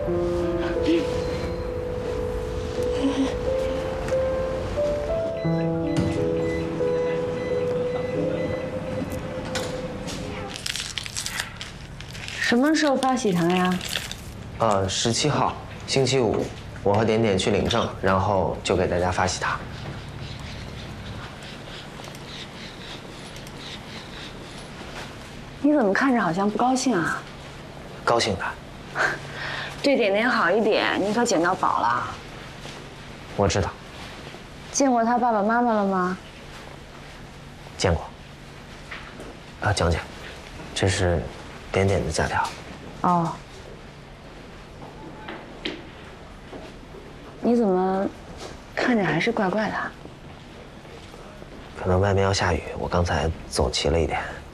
什么时候发喜糖呀 ？17号，星期五，我和点点去领证，然后就给大家发喜糖。 你怎么看着好像不高兴啊？ 高兴的。 对点点好一点，你可捡到宝了。 我知道。 见过他爸爸妈妈了吗？ 见过。讲讲，这是点点的假条。 哦。你怎么看着还是怪怪的？ 可能外面要下雨，我刚才走齐了一点。